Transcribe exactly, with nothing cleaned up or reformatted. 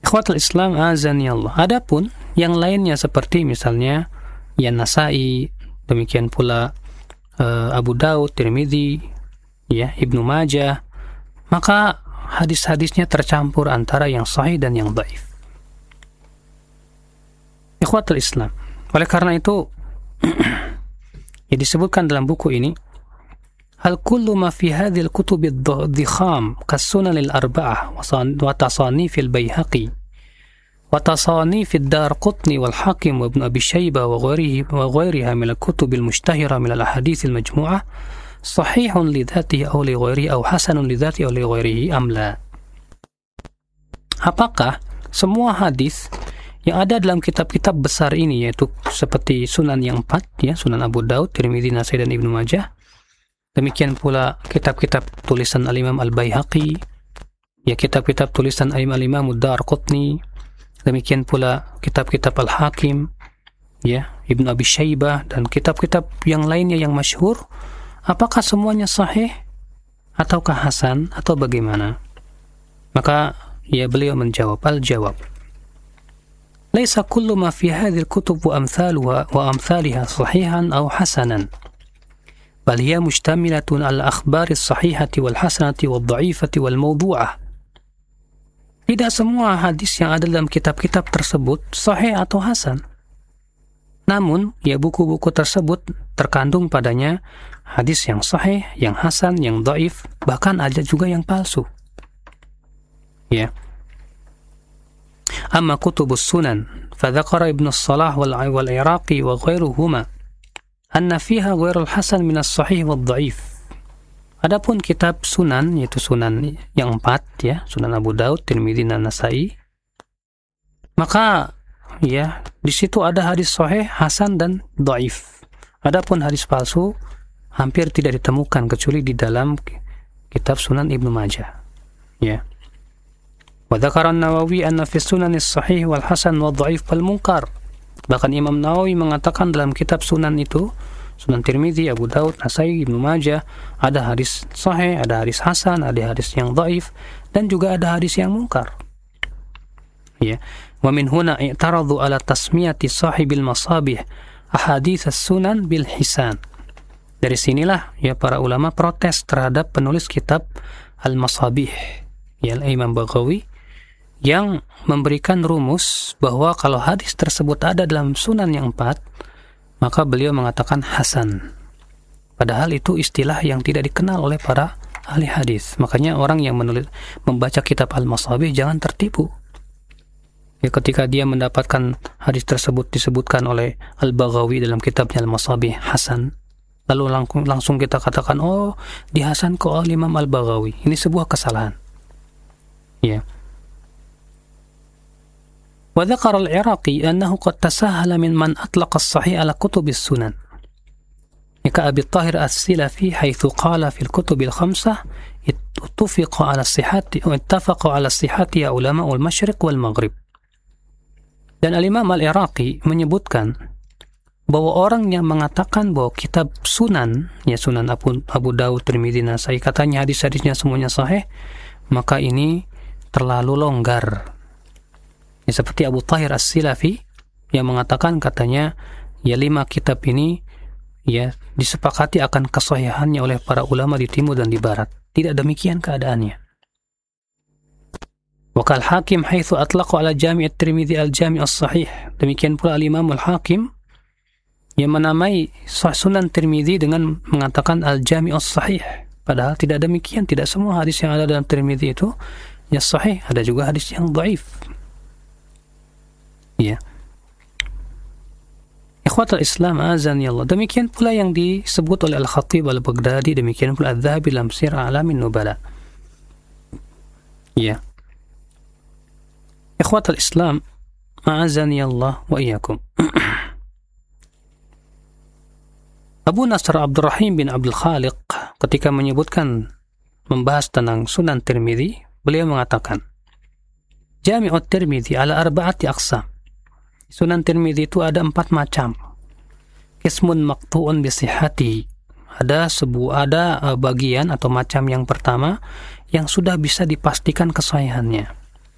Ikhwatul Islam azani Allah. Adapun yang lainnya seperti misalnya ya Nasai, demikian pula uh, Abu Daud, Tirmidzi, ya Ibnu Majah, maka hadis-hadisnya tercampur antara yang sahih dan yang dhaif. Ikhwatul Islam. Oleh karena itu ya disebutkan dalam buku ini, hal kullu ma fi hadhihi al-kutub ad-dhikham kas-sunan al-arba'ah wa tasanif al-Baihaqi wa tasanif ad-Darqutni wal Hakim wa Ibn Abi Shaybah wa ghayrihi wa ghayriha min al-kutub al-mushtahira min al-ahadith al-majmu'ah sahihun li dhatihi aw li ghayrihi aw hasanun li dhatihi aw li ghayrihi am la. Apakah semua hadis yang ada dalam kitab-kitab besar ini, yaitu seperti Sunan yang empat, ya, Sunan Abu Daud, Tirmidzi, Nasai, dan Ibnu Majah, demikian pula kitab-kitab tulisan Al-Imam Al-Baihaqi, ya, kitab-kitab tulisan Al-Imam Ad-Darqutni, demikian pula kitab-kitab Al-Hakim, ya, Ibnu Abi Shaybah, dan kitab-kitab yang lainnya yang masyhur, apakah semuanya sahih ataukah hasan atau bagaimana? Maka ya beliau menjawab, al-jawab, laisa kullu ma fi hadhihi al-kutub wa amthaluha wa amthaliha sahihan aw hasanan, bal hiya mushtamilatun ala akhbari as-sahihati wal hasanati wal dha'ifati wal mawdu'ah. Tidak semua hadis yang ada dalam kitab-kitab tersebut sahih atau hasan. Namun, ya buku-buku tersebut terkandung padanya hadis yang sahih, yang hasan, yang dhaif, bahkan ada juga yang palsu. Ya. Amma kutubus sunan, fadzakara Ibnu Salah wal Iraqi wa ghairuhuma anna fiha ghairul hasan min as-sahih wal dhaif. Adapun kitab sunan, yaitu sunan yang empat, ya, Sunan Abu Daud, Tirmidzi, dan Nasai, maka ya di situ ada hadis sahih, hasan, dan dhaif. Adapun hadis palsu hampir tidak ditemukan kecuali di dalam kitab Sunan Ibnu Majah, ya. Wa dzakara an-Nawawi anna fi sunan as-sahih wal hasan wal dhaif wal munkar. Bahkan Imam Nawawi mengatakan dalam kitab sunan itu, Sunan Tirmidzi, Abu Daud, Nasai, Ibnu Majah, ada hadis sahih, ada hadis hasan, ada hadis yang dhaif, dan juga ada hadis yang munkar. Ya. Wa min huna i'taradu ala tasmiyati sahibil masabih ahadits as-sunan bil hisan. Dari sinilah ya para ulama protes terhadap penulis kitab Al-Masabih, ya, Imam Baghawi, yang memberikan rumus bahwa kalau hadis tersebut ada dalam sunan yang empat, maka beliau mengatakan hasan. Padahal itu istilah yang tidak dikenal oleh para ahli hadis. Makanya orang yang menulis, membaca kitab Al-Masabih jangan tertipu. Ya, ketika dia mendapatkan hadis tersebut disebutkan oleh Al-Baghawi dalam kitabnya Al-Masabih hasan, lalu langsung, langsung kita katakan, oh, dihasan ke oleh Imam Al-Baghawi. Ini sebuah kesalahan. Ya. وذكر العراقي أنه قد تساهل من من أطلق الصحيح على كتب السنن كأبي الطاهر السلفي حيث قال في الكتب الخمسة اتفق على الصحة واتفق على الصحة علماء المشرق والمغرب. Dan Al-Imam Al-Iraqi menyebutkan bahwa orang yang mengatakan bahwa kitab sunan, ya Sunan Abu, Abu Daud, Tirmidzi, Nasai, katanya hadis-hadisnya semuanya sahih, maka ini terlalu longgar. Ya, seperti Abu Tahir As-Silafi yang mengatakan katanya ya lima kitab ini ya disepakati akan kesahihannya oleh para ulama di timur dan di barat. Tidak demikian keadaannya. Wa kal Hakim haitsu atlaqa ala Jami' at-Tirmidzi al-Jami' as-Sahih. Demikian pula Al-Imam Al-Hakim yang menamai Sunan Tirmidzi dengan mengatakan al-Jami' as-Sahih. Padahal tidak demikian, tidak semua hadis yang ada dalam Tirmidzi itu ya sahih, ada juga hadis yang dhaif. Ya. Ikhwatul Islam azani Allah. Demikian pula yang disebut oleh Al-Khatib Al-Baghdadi, demikian pula Adz-Dzahabi dalam Sir A'lamin Nubala. Ya. Ikhwatul Islam azani Allah wa iyyakum. Abu Nasr Abdurrahim bin Abdul Khaliq ketika menyebutkan membahas tentang Sunan Tirmidzi, beliau mengatakan, Jami'ut Tirmidzi ala arba'ati aqsam. Sunan Tirmidzi itu ada empat macam. Qismun maqtu'un bi sihhati. Ada sebuah ada bagian atau macam yang pertama yang sudah bisa dipastikan kesahihannya.